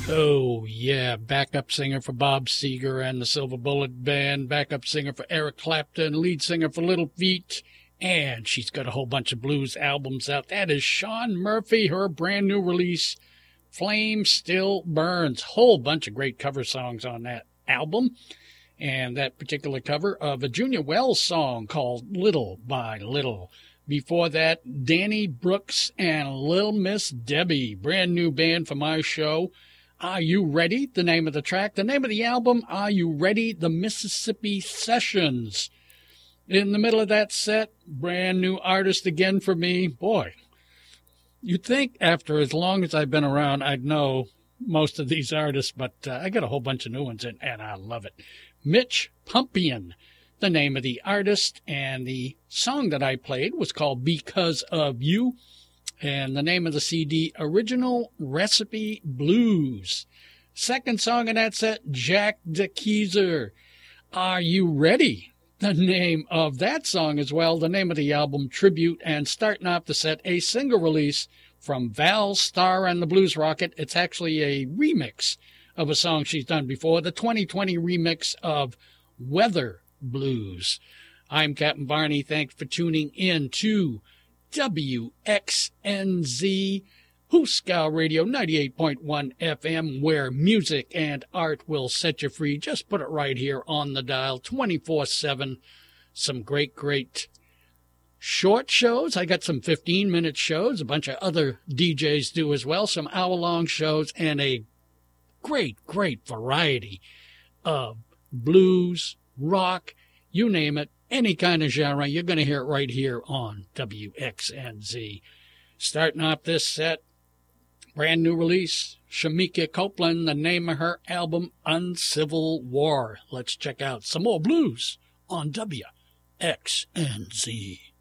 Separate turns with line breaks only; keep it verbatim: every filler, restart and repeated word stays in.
Oh, yeah, backup singer for Bob Seger and the Silver Bullet Band, backup singer for Eric Clapton, lead singer for Little Feat, and she's got a whole bunch of blues albums out. That is Shawn Murphy, her brand new release, Flame Still Burns. Whole bunch of great cover songs on that album. And that particular cover of a Junior Wells song called Little by Little. Before that, Danny Brooks and Lil Miss Debbie, brand new band for my show. Are You Ready? The name of the track. The name of the album, Are You Ready? The Mississippi Sessions. In the middle of that set, brand new artist again for me. Boy, you'd think after as long as I've been around, I'd know most of these artists, but uh, I got a whole bunch of new ones, in, and I love it. Mitch Pumpian, the name of the artist, and the song that I played was called Because of You. And the name of the C D, Original Recipe Blues. Second song in that set, Jack DeKeyser, Are You Ready? The name of that song as well, the name of the album, Tribute, and starting off the set, a single release from Val Starr and the Blues Rocket. It's actually a remix of a song she's done before, the twenty twenty remix of Weather Blues. I'm Captain Barney. Thanks for tuning in to W X N Z, Hooskow Radio, ninety-eight point one F M, where music and art will set you free. Just put it right here on the dial, twenty-four seven. Some great, great short shows. I got some fifteen-minute shows. A bunch of other D Js do as well. Some hour-long shows and a great, great variety of blues, rock, you name it. Any kind of genre, you're going to hear it right here on W X N Z. Starting off this set, brand new release, Shamika Copeland, the name of her album, Uncivil War. Let's check out some more blues on W X N Z.